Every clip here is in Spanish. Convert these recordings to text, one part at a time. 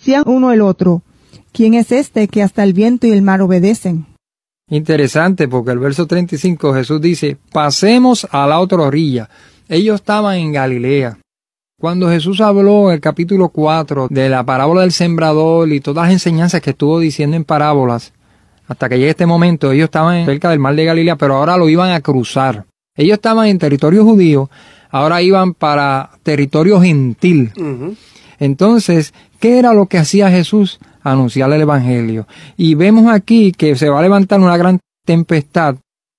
decían uno el otro: ¿quién es este que hasta el viento y el mar obedecen? Interesante, porque el verso 35 Jesús dice: pasemos a la otra orilla. Ellos estaban en Galilea. Cuando Jesús habló en el capítulo 4 de la parábola del sembrador y todas las enseñanzas que estuvo diciendo en parábolas, hasta que llegue este momento, ellos estaban cerca del mar de Galilea, pero ahora lo iban a cruzar. Ellos estaban en territorio judío, ahora iban para territorio gentil. Entonces, ¿qué era lo que hacía Jesús? Anunciar el evangelio. Y vemos aquí que se va a levantar una gran tempestad,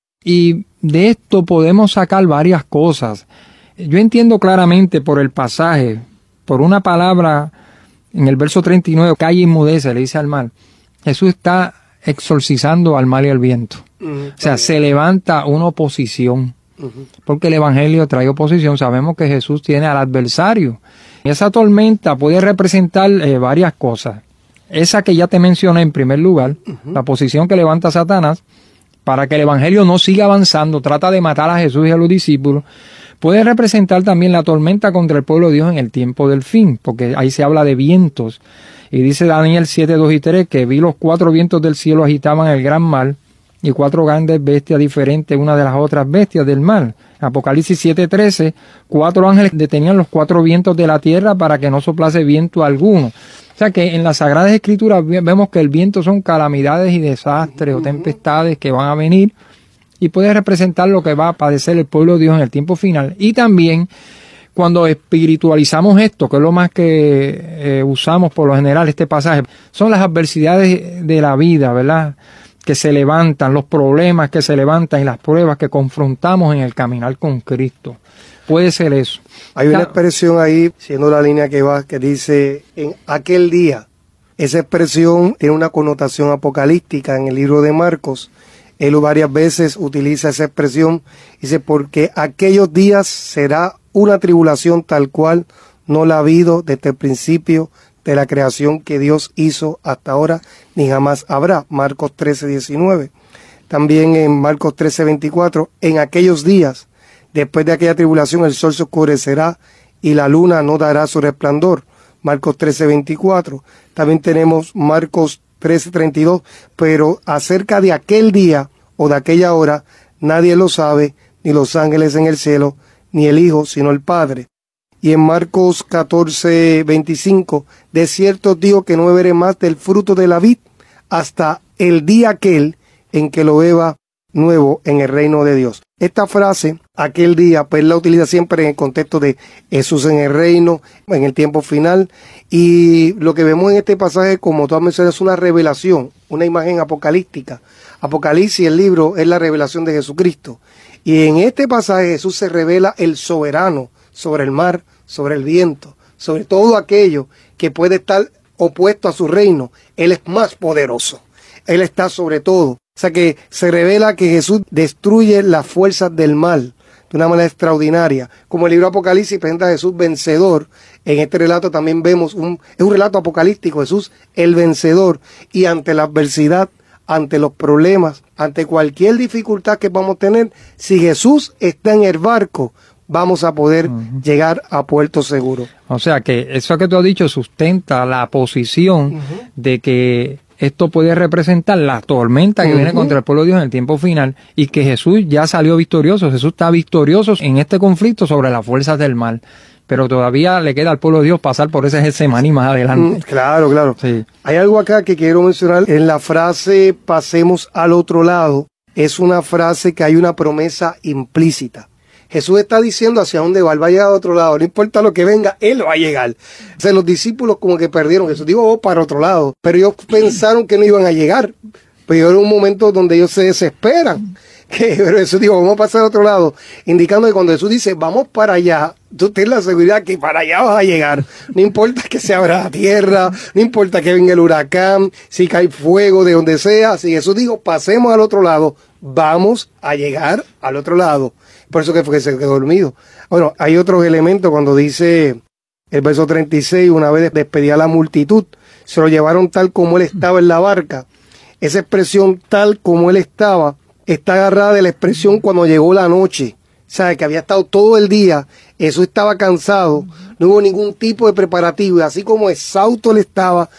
y de esto podemos sacar varias cosas. Yo entiendo claramente por el pasaje, por una palabra en el verso 39, calla y enmudece, le dice al mar. Jesús está exorcizando al mar y al viento. O sea, se levanta una oposición, porque el evangelio trae oposición. Sabemos que Jesús tiene al adversario. Esa tormenta puede representar varias cosas. Esa que ya te mencioné en primer lugar, la oposición que levanta Satanás para que el evangelio no siga avanzando, trata de matar a Jesús y a los discípulos. Puede representar también la tormenta contra el pueblo de Dios en el tiempo del fin, porque ahí se habla de vientos. Y dice Daniel 7, 2 y 3, que vi los 4 vientos del cielo agitaban el gran mar, y 4 grandes bestias diferentes una de las otras bestias del mar. Apocalipsis 7, 13, 4 ángeles detenían los 4 vientos de la tierra para que no soplase viento alguno. O sea que en las Sagradas Escrituras vemos que el viento son calamidades y desastres o tempestades que van a venir, y puede representar lo que va a padecer el pueblo de Dios en el tiempo final. Y también, cuando espiritualizamos esto, que es lo más que usamos por lo general este pasaje, son las adversidades de la vida, ¿verdad?, que se levantan, los problemas que se levantan y las pruebas que confrontamos en el caminar con Cristo. Puede ser eso. Hay una expresión ahí, siendo la línea que va, que dice, en aquel día. Esa expresión tiene una connotación apocalíptica en el libro de Marcos. Él varias veces utiliza esa expresión, dice, porque aquellos días será una tribulación tal cual no la ha habido desde el principio de la creación que Dios hizo hasta ahora, ni jamás habrá. Marcos 13, 19. También en Marcos 13, 24, en aquellos días, después de aquella tribulación, el sol se oscurecerá y la luna no dará su resplandor. Marcos 13, 24. También tenemos Marcos 13:32, pero acerca de aquel día o de aquella hora, nadie lo sabe, ni los ángeles en el cielo, ni el Hijo, sino el Padre. Y en Marcos 14:25, de cierto os digo que no beberé más del fruto de la vid hasta el día aquel en que lo beba nuevo en el reino de Dios. Esta frase, aquel día, pues la utiliza siempre en el contexto de Jesús en el reino, en el tiempo final. Y lo que vemos en este pasaje, como tú has mencionado, es una revelación, una imagen apocalíptica. Apocalipsis, el libro, es la revelación de Jesucristo. Y en este pasaje Jesús se revela el soberano sobre el mar, sobre el viento, sobre todo aquello que puede estar opuesto a su reino. Él es más poderoso. Él está sobre todo. O sea que se revela que Jesús destruye las fuerzas del mal de una manera extraordinaria. Como el libro Apocalipsis presenta a Jesús vencedor, en este relato también vemos es un relato apocalíptico, Jesús el vencedor, y ante la adversidad, ante los problemas, ante cualquier dificultad que vamos a tener, si Jesús está en el barco, vamos a poder llegar a puerto seguro. O sea que eso que tú has dicho sustenta la posición de que esto puede representar la tormenta que viene contra el pueblo de Dios en el tiempo final, y que Jesús ya salió victorioso. Jesús está victorioso en este conflicto sobre las fuerzas del mal, pero todavía le queda al pueblo de Dios pasar por ese Getsemaní más adelante. Claro, claro. Sí. Hay algo acá que quiero mencionar. En la frase pasemos al otro lado, es una frase que hay una promesa implícita. Jesús está diciendo hacia dónde va, él va a llegar a otro lado, no importa lo que venga, él va a llegar. O sea, los discípulos como que perdieron, Jesús dijo, para otro lado, pero ellos pensaron que no iban a llegar, pero era un momento donde ellos se desesperan, pero Jesús dijo, vamos a pasar a otro lado, indicando que cuando Jesús dice, vamos para allá, tú tienes la seguridad que para allá vas a llegar, no importa que se abra la tierra, no importa que venga el huracán, si cae fuego de donde sea, si Jesús dijo, pasemos al otro lado, vamos a llegar al otro lado. Por eso que fue que se quedó dormido. Bueno, hay otros elementos cuando dice el verso 36, una vez despedía a la multitud, se lo llevaron tal como él estaba en la barca. Esa expresión tal como él estaba, está agarrada de la expresión cuando llegó la noche. Sabe que había estado todo el día, Jesús estaba cansado, no hubo ningún tipo de preparativo, y así como exhausto él estaba,